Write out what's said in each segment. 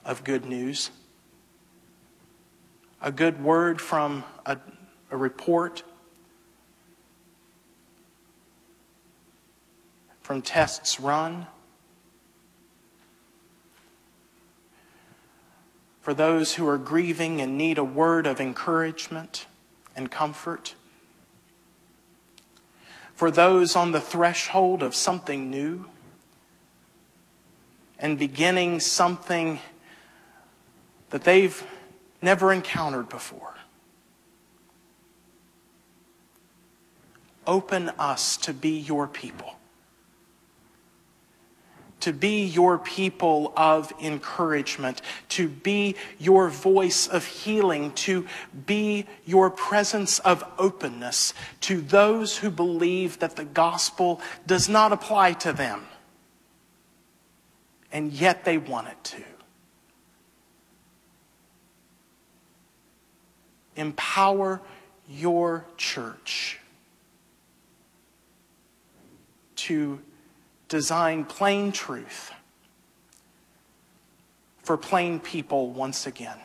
of good news. A good word from a report, from tests run. For those who are grieving and need a word of encouragement and comfort. For those on the threshold of something new and beginning something that they've never encountered before. Open us to be your people. To be your people of encouragement, to be your voice of healing, to be your presence of openness to those who believe that the gospel does not apply to them, and yet they want it to. Empower your church to design plain truth for plain people once again.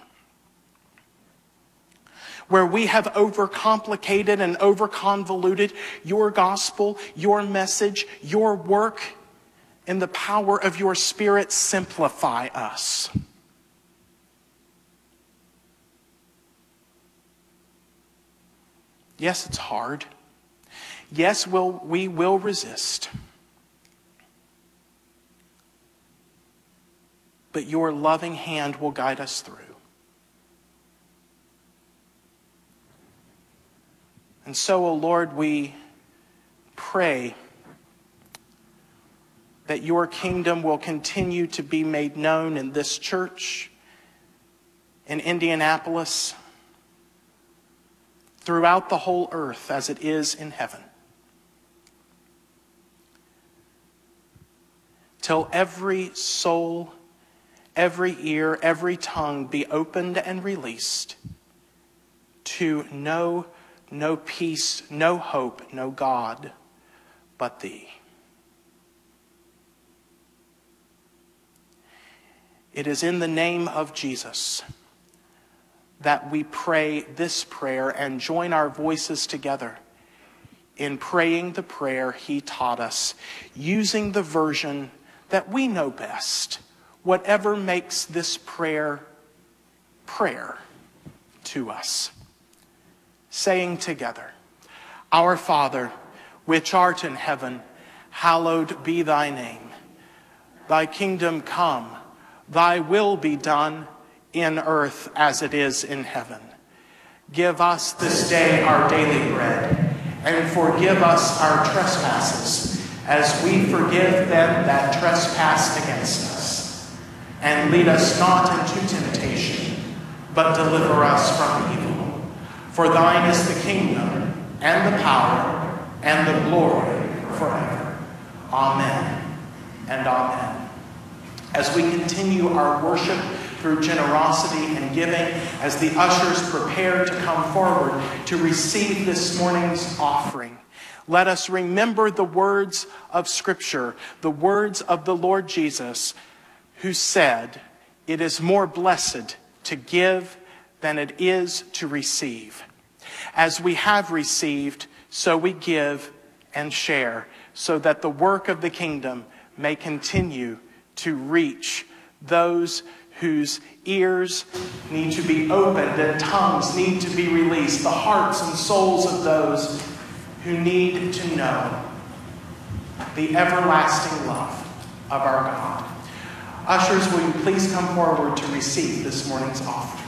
Where we have overcomplicated and overconvoluted your gospel, your message, your work, in the power of your Spirit, simplify us. Yes, it's hard. Yes, we will resist. But your loving hand will guide us through. And so, O Lord, we pray that your kingdom will continue to be made known in this church, in Indianapolis, throughout the whole earth as it is in heaven. Till every soul, every ear, every tongue be opened and released to know no peace, no hope, no God but thee. It is in the name of Jesus that we pray this prayer and join our voices together in praying the prayer he taught us, using the version that we know best, whatever makes this prayer to us. Saying together, Our Father, which art in heaven, hallowed be thy name. Thy kingdom come, thy will be done in earth as it is in heaven. Give us this day our daily bread, and forgive us our trespasses, as we forgive them that trespass against us. And lead us not into temptation, but deliver us from evil. For thine is the kingdom, and the power, and the glory forever. Amen and amen. As we continue our worship through generosity and giving, as the ushers prepare to come forward to receive this morning's offering, let us remember the words of Scripture, the words of the Lord Jesus, who said, "It is more blessed to give than it is to receive." As we have received, so we give and share, so that the work of the kingdom may continue to reach those whose ears need to be opened and tongues need to be released, the hearts and souls of those who need to know the everlasting love of our God. Ushers, will you please come forward to receive this morning's offering?